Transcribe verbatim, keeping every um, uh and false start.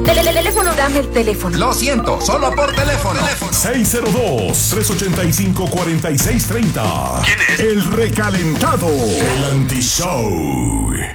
El, el, el teléfono, dame el teléfono. Lo siento, solo por teléfono. seis cero dos, tres ocho cinco, cuatro seis tres cero. ¿Quién es? El recalentado. El anti-show.